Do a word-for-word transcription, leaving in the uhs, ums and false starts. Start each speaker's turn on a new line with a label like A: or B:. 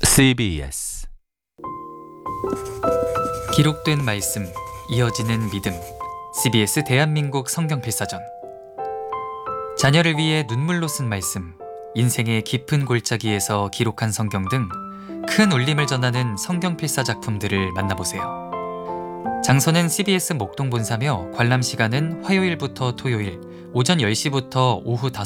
A: 씨비에스
B: 기록된 말씀, 이어지는 믿음. 씨비에스 대한민국 성경필사전. 자녀를 위해 눈물로 쓴 말씀, 인생의 깊은 골짜기에서 기록한 성경 등 큰 울림을 전하는 성경필사 작품들을 만나보세요. 장소는 씨비에스 목동 본사며 관람 시간은 화요일부터 토요일 오전 열 시부터 오후